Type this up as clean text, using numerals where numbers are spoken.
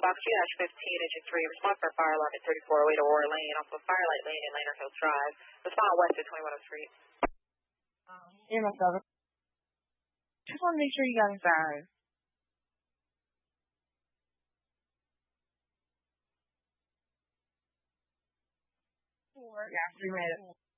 Box GH15, Engine 3. Respond for fire alarm at 3408 Aurora Lane, off of Firelight Lane and Lanner Hills Drive. Respond west at 21th Street. Here, myself. Just want to make sure you got inside. Yeah, 3 minutes.